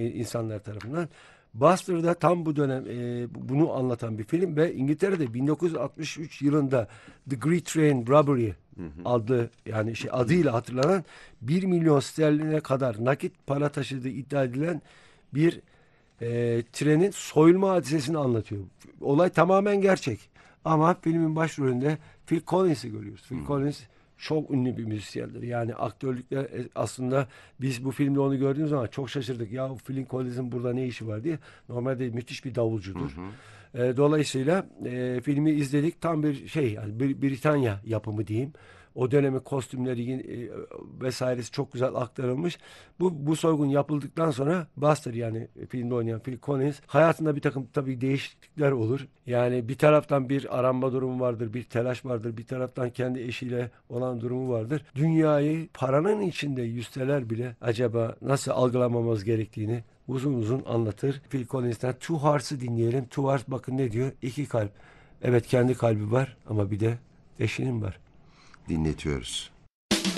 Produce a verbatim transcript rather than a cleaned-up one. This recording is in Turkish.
e, insanlar tarafından. Buster da tam bu dönem e, bunu anlatan bir film ve İngiltere'de bin dokuz yüz altmış üç yılında The Great Train Robbery adlı yani şey adıyla hatırlanan bir milyon sterline kadar nakit para taşıdığı iddia edilen bir e, trenin soyulma hadisesini anlatıyor. Olay tamamen gerçek. Ama filmin başrolünde Phil Collins'i görüyoruz. Phil Collins çok ünlü bir müzisyendir. Yani aktörlükte e, aslında biz bu filmde onu gördüğümüz zaman çok şaşırdık. Ya Phil Collins'in burada ne işi var diye. Normalde müthiş bir davulcudur. E, dolayısıyla e, filmi izledik. Tam bir şey yani bir Britanya yapımı diyeyim. O dönemin kostümleri e, vesairesi çok güzel aktarılmış. Bu bu soygun yapıldıktan sonra Buster yani filmde oynayan Phil Collins hayatında bir takım tabii değişiklikler olur. Yani bir taraftan bir aranma durumu vardır, bir telaş vardır. Bir taraftan kendi eşiyle olan durumu vardır. Dünyayı paranın içinde yüzseler bile acaba nasıl algılamamız gerektiğini uzun uzun anlatır. Phil Collins'ten Two Hearts'ı dinleyelim. Two Hearts bakın ne diyor? İki kalp. Evet kendi kalbi var ama bir de eşinin var. Dinletiyoruz.